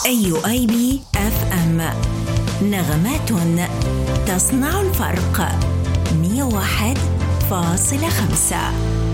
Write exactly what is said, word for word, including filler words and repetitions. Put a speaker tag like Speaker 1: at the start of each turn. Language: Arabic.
Speaker 1: أيو آي بي إف إم، نغمات تصنع الفرق. مية وواحد فاصلة خمسة.